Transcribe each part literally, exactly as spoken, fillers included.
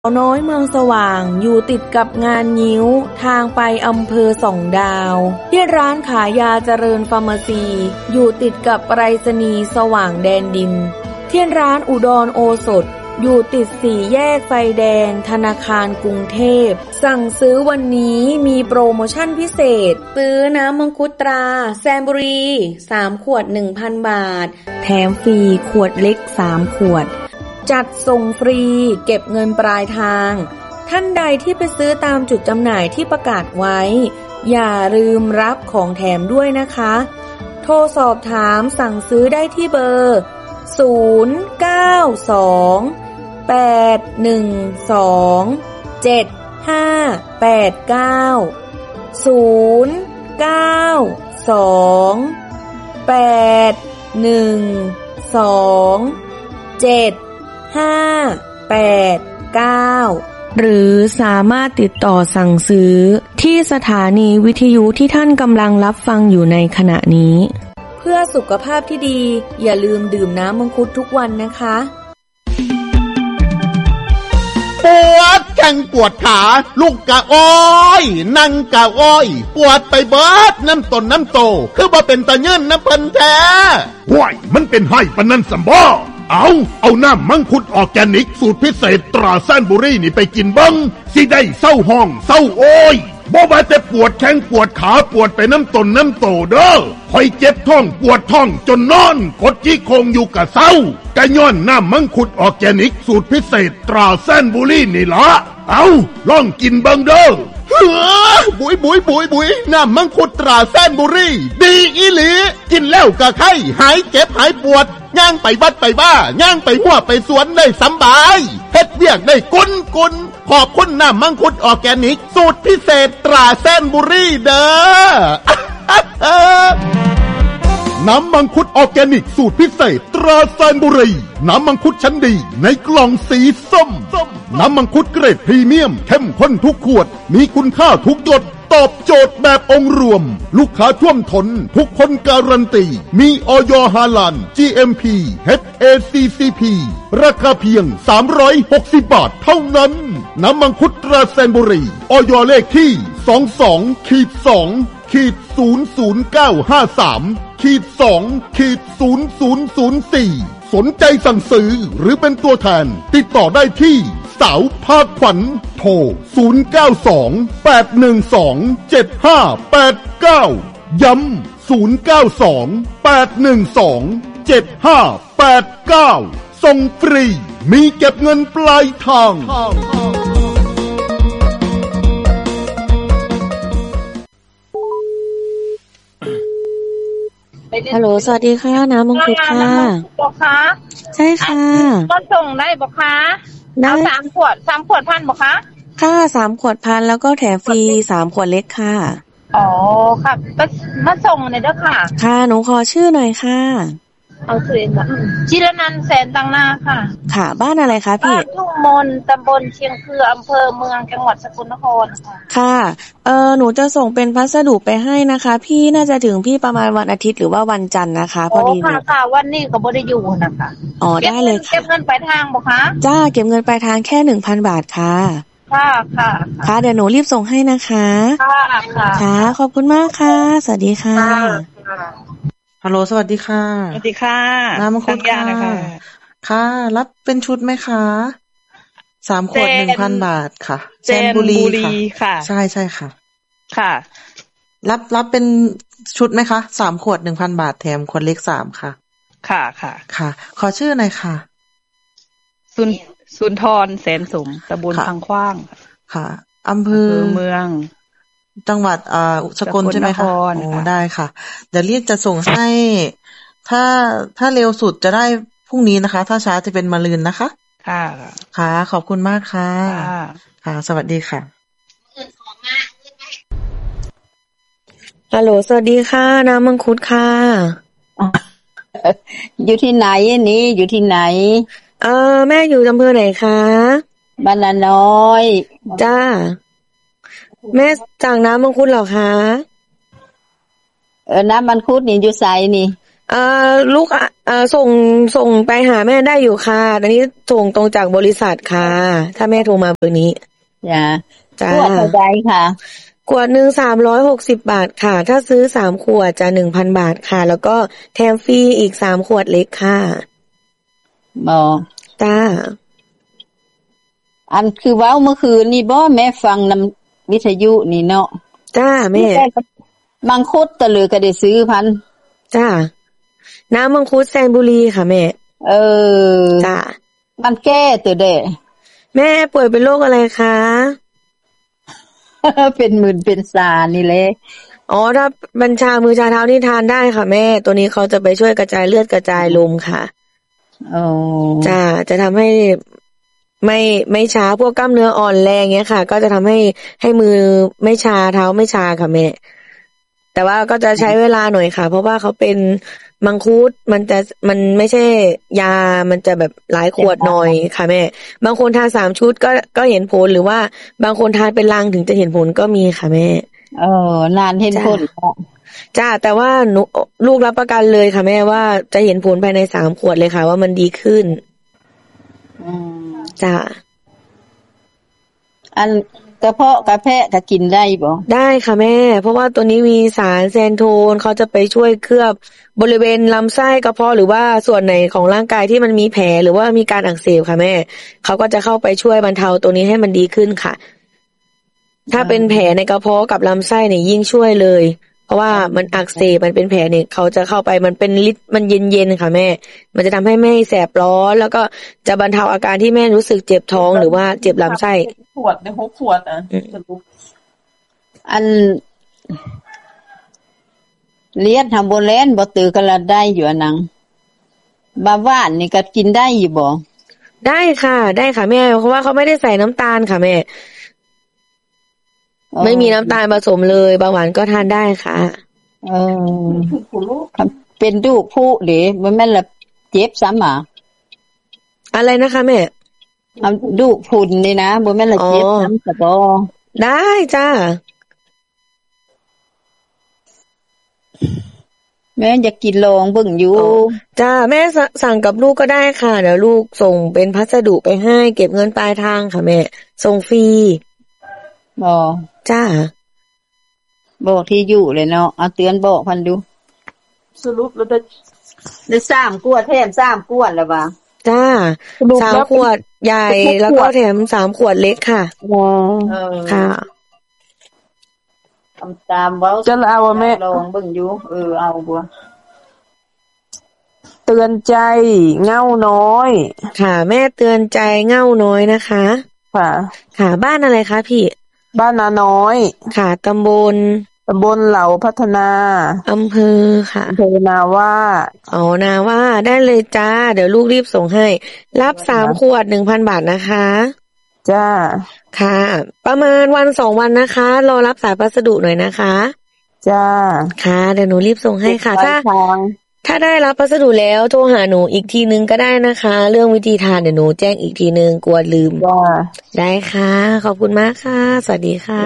น้อยเมืองสว่างอยู่ติดกับงานงิ้วทางไปอำเภอสองดาวที่ร้านขายยาเจริญฟาร์มาซีอยู่ติดกับไปรษณีย์สว่างแดนดินที่ร้านอุดรโอสถอยู่ติดสี่แยกไฟแดงธนาคารกรุงเทพสั่งซื้อวันนี้มีโปรโมชั่นพิเศษซื้อน้ำมังคุดตราแซมบุรีสามขวด หนึ่งพัน บาทแถมฟรีขวดเล็กสามขวดจัดส่งฟรีเก็บเงินปลายทางท่านใดที่ไปซื้อตามจุดจำหน่ายที่ประกาศไว้อย่าลืมรับของแถมด้วยนะคะโทรสอบถามสั่งซื้อได้ที่เบอร์ศูนย์ เก้า สอง แปด หนึ่ง สอง เจ็ด ห้า แปด เก้า ศูนย์ เก้า สอง แปด หนึ่ง สอง เจ็ด ห้า แปด เก้าหรือสามารถติดต่อสั่งซื้อที่สถานีวิทยุที่ท่านกำลังรับฟังอยู่ในขณะนี้เพื่อสุขภาพที่ดีอย่าลืมดื่มน้ำมังคุดทุกวันนะคะปวดแข้งปวดขาลูกกะอ้อยนั่งกะอ้อยปวดไปเบิดน้ำต้นน้ำโตคือบ่เป็นตายืนน้ำเพิ่นแท้ห้วยมันเป็นไห้ปานนั้นสำบ่เอาเอาน้ำมังคุดออร์แกนิกสูตรพิเศษตราแซนบุรีนี่ไปกินเบิ่งสิได้เศร้าห้องเศร้าโอยบ่ว่าแต่ปวดแข้งปวดขาปวดไปน้ำต้นน้ำโตเด้อคอยเจ็บท้องปวดท้องจนนอนกดจี้โคงอยู่กะเศร้ากะย้อนน้ำมังคุดออร์แกนิกสูตรพิเศษตราแซนบุรีนี่ละเอาลองกินเบิ่งเด้อเฮ้อบุยบุยบุยบุยน้ำมังคุดตราแซนบุรีดีอีหลีกินแล้วกะไข้หายเจ็บหายปวดย่างไปวัดไปบ้าย่างไปหัวไปสวนได้สบายเฮ็ดเวียกได้กุนกุนขอบคุณน้ำมังคุดออร์แกนิกสูตรพิเศษตราแซนบุรีเด้อน้ำมังคุดออร์แกนิกสูตรพิเศษตราแซนบุรีน้ำมังคุดชั้นดีในกล่องสีส้มน้ำมังคุดเกรดพรีเมียมเข้มข้นทุกขวดมีคุณค่าทุกหยดตอบโจทย์แบบองค์รวมลูกค้าท่วมท้นทุกคนการันตีมีอย.ฮาลาล จี เอ็ม พี เอช เอ ซี ซี พี ราคาเพียงสามร้อยหกสิบบาทเท่านั้นน้ำมังคุดตราแซนบุรีอย.เลขที่ สองสอง สอง ศูนย์ ศูนย์ เก้า ห้า สาม สอง ศูนย์ ศูนย์ ศูนย์ สี่สนใจสั่งซื้อหรือเป็นตัวแทนติดต่อได้ที่สาวภาคขวัญโทรศูนย์ เก้า สอง แปด หนึ่ง สอง เจ็ด ห้า แปด เก้าย้ำศูนย์ เก้า สอง แปด หนึ่ง สอง เจ็ด ห้า แปด เก้าส่งฟรีมีเก็บเงินปลายทางฮัลโหลสวัสดีค่ะน้ำมังคุดค่ะบอกคะใช่ค่ะต้นส่งได้บอกคะเอาสามขวดสามขวดพันบอกคะค่ะสามขวดพันแล้วก็แถมฟรีสามขวดเล็กค่ะอ๋อค่ะมาส่งเลยเด้อค่ะค่ะหนูขอชื่อหน่อยค่ะเอาชื่อเองนะจิรนันท์แสนตังนาค่ะค่ะบ้านอะไรคะพี่บ้านทุ่งมนตำบลเชียงเคืออำเภอเมืองจังหวัดสกลนครค่ะค่ะเออหนูจะส่งเป็นพัสดุไปให้นะคะพี่น่าจะถึงพี่ประมาณวันอาทิตย์หรือว่าวันจันทร์นะคะพอดีค่ะค่ะวันนี้ก็บ่ได้อยู่นะคะอ๋อได้เลยค่ะเก็บเงินปลายทางบ่คะจ้าเก็บเงินปลายทางแค่ หนึ่งพัน บาทค่ะค่ะค่ะค่ะเดี๋ยวหนูรีบส่งให้นะคะค่ะค่ะค่ะขอบคุณมากค่ะสวัสดีค่ะฮัลโหลสวัสดีค่ะสวัสดีค่ะน้ำมังคุดค่ะค่ะรับเป็นชุดไหมคะสามขวด หนึ่งพัน บาทค่ะแซนบุรีค่ะใช่ใช่ค่ะค่ะรับรับเป็นชุดไหมคะสามขวด หนึ่งพัน บาทแถมขวดเล็กสามค่ะค่ะค่ะค่ะขอชื่อหน่อยค่ะสุนสุนทรแสนสมตำบลพังขว้างค่ะอำเภอเมืองจังหวัดอ่าสกลใช่ไหมคะโอ้ได้ค่ะเดี๋ยวเรียกจะส่งให้ถ้าถ้าเร็วสุดจะได้พรุ่งนี้นะคะถ้าช้าจะเป็นมะรืนนะคะค่ะค่ะขอบคุณมากค่ะค่ะสวัสดีค่ะฮัลโหลสวัสดีค่ะน้ำมังคุดค่ะอยู่ที่ไหนนี่อยู่ที่ไหนเออแม่อยู่อำเภอไหนคะบ้านนาน้อยจ้าแม่สั่งน้ำมังคุดเหรอคะเออน้ำมังคุดนี่อยู่ไสนี่เอ่อลูกเอ่อส่งส่งไปหาแม่ได้อยู่ค่ะตอนนี้ส่งตรงจากบริษัทค่ะถ้าแม่โทรมาเบอร์นี้จ้าจ้าขวดเท่าไหร่ค่ะขวดหนึ่งสามร้อยหกสิบบาทค่ะถ้าซื้อสามขวดจะหนึ่งพันบาทค่ะแล้วก็แถมฟรีอีกสามขวดเล็กค่ะบ่จ้าอันคือเว้าเมื่อคืนนี่บ่แม่ฟังนำวิทยุนี่เนาะจ้าแม่มังคุดตะลือก็ได้ซื้อพันจ้าน้ำมังคุดแซนบุรีค่ะแม่เออจ้ามันแก้ตัวเด้แม่ป่วยเป็นโรคอะไรคะเป็นหมื่นเป็นสานี่แหละอ๋อถ้าบัญชามือชาเท้านี่ทานได้ค่ะแม่ตัวนี้เขาจะไปช่วยกระจายเลือดกระจายลมค่ะอ๋อจ้าจะทำให้ไม่ไม่ช้าพวกกล้ามเนื้ออ่อนแรงเงี้ยค่ะก็จะทำให้ให้มือไม่ชาเท้าไม่ชาค่ะแม่แต่ว่าก็จะใช้เวลาหน่อยค่ะเพราะว่าเขาเป็นมังคุดมันจะมันไม่ใช่ยามันจะแบบหลายขวดหน่อยค่ะแม่บางคนทานสามชุดก็ก็เห็นผลหรือว่าบางคนทานเป็นลังถึงจะเห็นผลก็มีค่ะแม่เออนานเห็นผลจ้าแต่ว่าหนูลูกรับประกันเลยค่ะแม่ว่าจะเห็นผลภายในสามขวดเลยค่ะว่ามันดีขึ้นอืมจ้าอันกระเพาะกระแพะก็กินได้บ่ได้ค่ะแม่เพราะว่าตัวนี้มีสารแซนโทนเขาจะไปช่วยเคลือบบริเวณลำไส้กระเพาะหรือว่าส่วนไหนของร่างกายที่มันมีแผลหรือว่ามีการอักเสบค่ะแม่เขาก็จะเข้าไปช่วยบรรเทาตัวนี้ให้มันดีขึ้นค่ะถ้าเป็นแผลในกระเพาะกับลำไส้เนี่ยยิ่งช่วยเลยเพราะว่ามันอักเสบมันเป็นแผลเนี่ยเขาจะเข้าไปมันเป็นฤทธิ์มันเย็นๆค่ะแม่มันจะทำให้แม่แสบร้อนแล้วก็จะบรรเทาอาการที่แม่รู้สึกเจ็บท้องหรือว่าเจ็บลำไส้ขวดในหกขวดอ่ะอันเลียดทำโบแลนบ่ตือกันละได้อยู่อันนังบาหวานนี่ก็กินได้อยู่บ่ได้ค่ะได้ค่ะแม่เพราะว่าเขาไม่ได้ใส่น้ำตาลค่ะแม่ไม่มีน้ำตาลผสมเลยเบาหวานก็ทานได้ค่ะเออเป็นดูกผู้เดี๋ยวมันแม่นละเจ็บซ้ำอ่ะอะไรนะคะแม่เอาดูกฝุ่นนี่นะบ่แม่นละเจ็บซ้ำก็บ่ได้จ้าแม่อยากกินลองเบิ่งอยู่จ้าแม่สั่งกับลูกก็ได้ค่ะเดี๋ยวลูกส่งเป็นพัสดุไปให้เก็บเงินปลายทางค่ะแม่ส่งฟรีบ่จ้าบอกที่อยู่เลยเนาะเอาเตือนบอกพันดูสรุปแล้วได้ได้สามขวดแถมสามขวดแล้วบ่จ้าสามขวดใหญ่แล้วก็แถมสามขวดเล็กค่ะอ๋อเออค่ะทำตามเว้าจะเอาแม่ลองเบิ่งอยู่เออเอาบ่เตือนใจเง่าน้อยค่ะแม่เตือนใจเง่าน้อยนะคะค่ะค่ะบ้านอะไรคะพี่บ้านนาน้อยค่ะตำบลตำบลเหล่าพัฒนาอำเภอค่ะอำเภอนาว่าอ๋อนาว่าได้เลยจ้าเดี๋ยวลูกรีบส่งให้รับสามขวด หนึ่งพัน บาทนะคะจ้าค่ะประมาณวันสองวันนะคะรอรับสายพัสดุหน่อยนะคะจ้าค่ะเดี๋ยวหนูรีบส่งให้ค่ะถ้าถ้าได้รับพัสดุแล้วโทรหาหนูอีกทีนึงก็ได้นะคะเรื่องวิธีทานเดี๋ยวหนูแจ้งอีกทีนึงกลัวลืมได้ค่ะขอบคุณมากค่ะสวัสดีค่ะ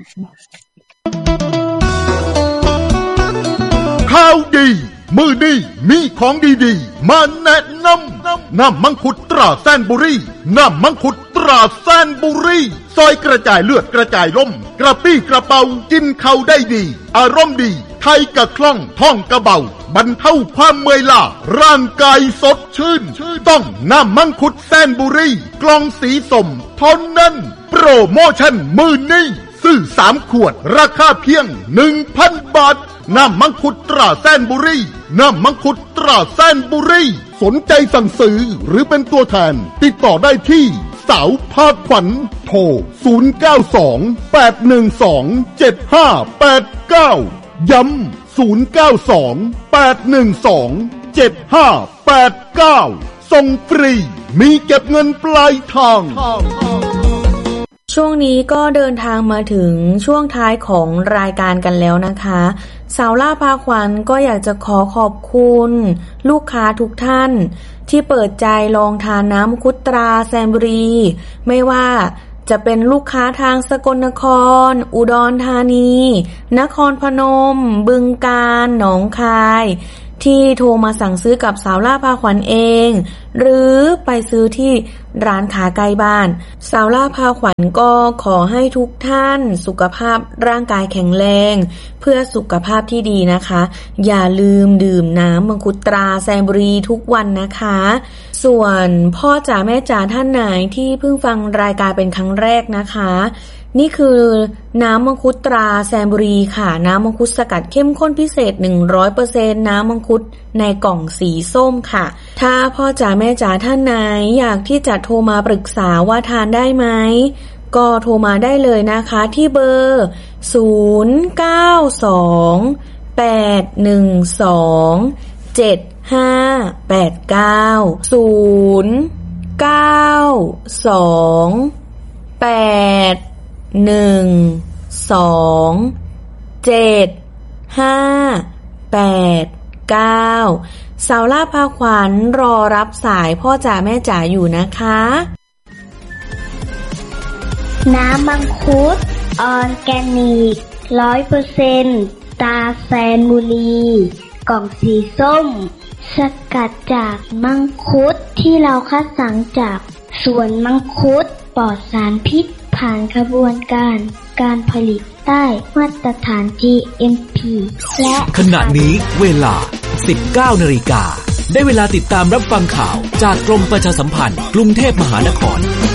ข่าวดีมือดีมีของดีๆมาแนะนำน้ำมังคุดตราแซนบุรีน้ำมังคุดตราแซนบุรีซอยกระจายเลือดกระจายลมกระปี้กระเป๋ากินเข้าได้ดีอารมณ์ดีไทยกะคล่องท่องกระเบาบรรเทาความเมื่อยล้าร่างกายสดชื่นต้องน้ำมังคุดแซนบุรีกล่องสีส้มเท่านั้นโปรโมชั่นมือนี้ซื้อสามขวดราคาเพียง หนึ่งพัน บาทน้ำมังคุดตราแซนบุรีน้ำมังคุดตราแซนบุรีสนใจสั่งซื้อหรือเป็นตัวแทนติดต่อได้ที่สาวพาขวัญโทรศูนย์ เก้า สอง แปด หนึ่ง สอง เจ็ด ห้า แปด เก้าย้ำศูนย์ เก้า สอง แปด หนึ่ง สอง เจ็ด ห้า แปด เก้าส่งฟรีมีเก็บเงินปลายทางช่วงนี้ก็เดินทางมาถึงช่วงท้ายของรายการกันแล้วนะคะสาวล่าพาขวัญก็อยากจะขอขอบคุณลูกค้าทุกท่านที่เปิดใจลองทานน้ำมังคุดตราแซนบุรีไม่ว่าจะเป็นลูกค้าทางสกลนครอุดรธานีนครพนมบึงกาฬหนองคายที่โทรมาสั่งซื้อกับสาวล่าพาขวัญเองหรือไปซื้อที่ร้านค้าใกล้บ้านสาวล่าพาขวัญก็ขอให้ทุกท่านสุขภาพร่างกายแข็งแรงเพื่อสุขภาพที่ดีนะคะอย่าลืมดื่มน้ำมังคุดตราแซนบุรีทุกวันนะคะส่วนพ่อจ๋าแม่จ๋าท่านไหนที่เพิ่งฟังรายการเป็นครั้งแรกนะคะนี่คือน้ำมังคุดตราแซนบุรีค่ะน้ำมังคุดสกัดเข้มข้นพิเศษ หนึ่งร้อยเปอร์เซ็นต์ น้ำมังคุดในกล่องสีส้มค่ะถ้าพ่อจ๋าแม่จ๋าท่านไหนอยากที่จะโทรมาปรึกษาว่าทานได้ไหมก็โทรมาได้เลยนะคะที่เบอร์ศูนย์ เก้า สอง แปด หนึ่ง สอง เจ็ด ห้า แปด เก้า ศูนย์ เก้า สอง แปด หนึ่ง สอง เจ็ด ห้า แปด เก้าสาวล่าพาขวัญรอรับสายพ่อจ๋าแม่จ๋าอยู่นะคะน้ำมังคุดออร์แกนิก ร้อยเปอร์เซ็นต์ ตราแซนบุรีกล่องสีส้มสกัดจากมังคุดที่เราคัดสรรจากสวนมังคุดปลอดสารพิษผ่านกระบวนการการผลิตใต้มาตรฐาน จี เอ็ม พี และขณะนี้เวลา สิบเก้านาฬิกา ได้เวลาติดตามรับฟังข่าวจากกรมประชาสัมพันธ์กรุงเทพมหานคร